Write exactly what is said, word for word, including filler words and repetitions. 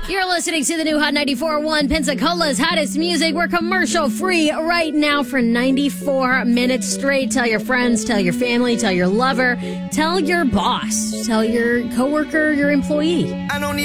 You're listening to the new Hot ninety-four point one, Pensacola's hottest music. We're commercial free right now for ninety-four minutes straight. Tell your friends, tell your family, tell your lover, tell your boss, tell your coworker, your employee. I don't